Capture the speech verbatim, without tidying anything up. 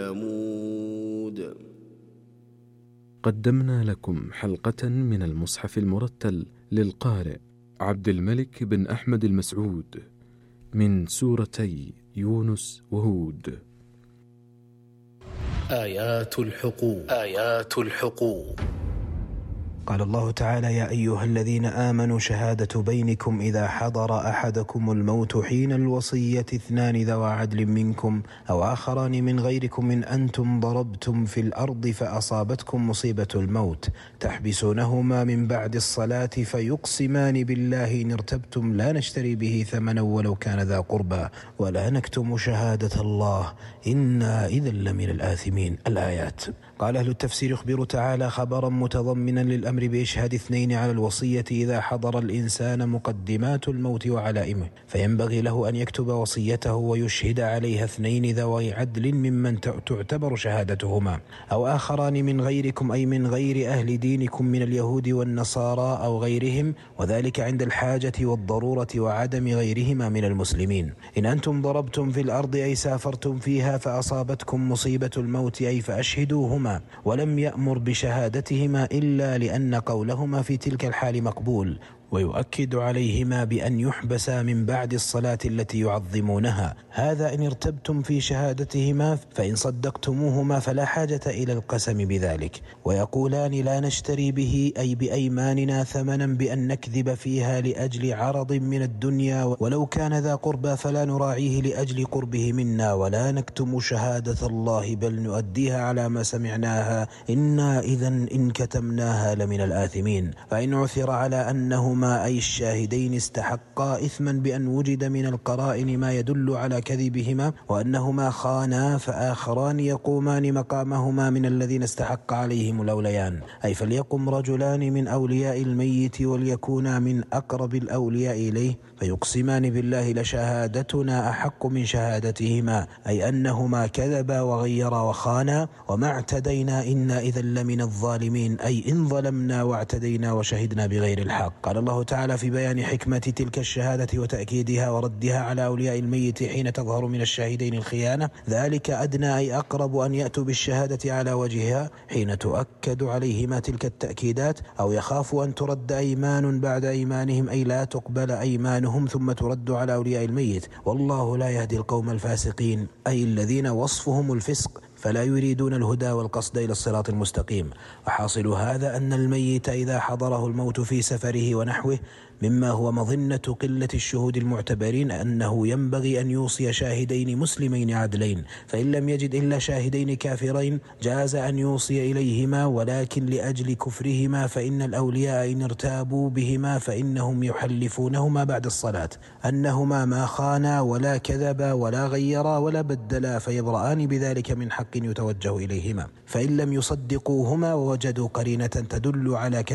ثمود. قدمنا لكم حلقة من المصحف المرتل للقارئ عبد الملك بن أحمد المسعود من سورتي يونس وهود. آيات الحقوق آيات الحقوق قال الله تعالى: يا أيها الذين آمنوا شهادة بينكم إذا حضر أحدكم الموت حين الوصية اثنان ذوى عدل منكم أو آخران من غيركم إن أنتم ضربتم في الأرض فأصابتكم مصيبة الموت تحبسونهما من بعد الصلاة فيقسمان بالله إن ارتبتم لا نشتري به ثمنا ولو كان ذا قربى ولا نكتم شهادة الله إنا إذا لمن الآثمين. الآيات. قال أهل التفسير: يخبر تعالى خبرا متضمنا للأمر بإشهاد اثنين على الوصية إذا حضر الإنسان مقدمات الموت وعلائمه، فينبغي له أن يكتب وصيته ويشهد عليها اثنين ذوي عدل ممن تعتبر شهادتهما أو آخران من غيركم أي من غير أهل دينكم من اليهود والنصارى أو غيرهم، وذلك عند الحاجة والضرورة وعدم غيرهما من المسلمين. إن أنتم ضربتم في الأرض أي سافرتم فيها فأصابتكم مصيبة الموت أي فأشهدوهما، ولم يأمر بشهادتهما إلا لأن قولهما في تلك الحال مقبول، ويؤكد عليهما بأن يحبسا من بعد الصلاة التي يعظمونها. هذا إن ارتبتم في شهادتهما، فإن صدقتموهما فلا حاجة إلى القسم بذلك. ويقولان لا نشتري به أي بأيماننا ثمنا بأن نكذب فيها لأجل عرض من الدنيا، ولو كان ذا قربى فلا نراعيه لأجل قربه منا، ولا نكتم شهادة الله بل نؤديها على ما سمعناها إنا إذا إن كتمناها لمن الآثمين. فإن عثر على أنهما أي الشاهدين استحقا إثما بأن وجد من القرائن ما يدل على كذبهما وأنهما خانا، فآخران يقومان مقامهما من الذين استحق عليهم الأوليان، أي فليقم رجلان من أولياء الميت وليكونا من أقرب الأولياء إليه فيقسمان بالله لشهادتنا أحق من شهادتهما، أي أنهما كذبا وغيرا وخانا وما اعتدينا إنا إذا لمن الظالمين، أي إن ظلمنا واعتدينا وشهدنا بغير الحق. قال الله تعالى في بيان حكمة تلك الشهادة وتأكيدها وردها على أولياء الميت حين تظهر من الشاهدين الخيانة: ذلك أدنى أي أقرب أن يأتوا بالشهادة على وجهها حين تؤكد عليهما تلك التأكيدات، أو يخاف أن ترد أيمان بعد أيمانهم أي لا تقبل أيمانهم ثم ترد على أولياء الميت، والله لا يهدي القوم الفاسقين أي الذين وصفهم الفسق فلا يريدون الهدى والقصد إلى الصراط المستقيم. وحاصل هذا أن الميت إذا حضره الموت في سفره ونحوه مما هو مظنة قلة الشهود المعتبرين أنه ينبغي أن يوصي شاهدين مسلمين عدلين، فإن لم يجد إلا شاهدين كافرين جاز أن يوصي إليهما، ولكن لأجل كفرهما فإن الأولياء إن ارتابوا بهما فإنهم يحلفونهما بعد الصلاة أنهما ما خانا ولا كذبا ولا غيرا ولا بدلا، فيبرآن بذلك من حق يتوجه إليهما. فإن لم يصدقوهما ووجدوا قرينة تدل على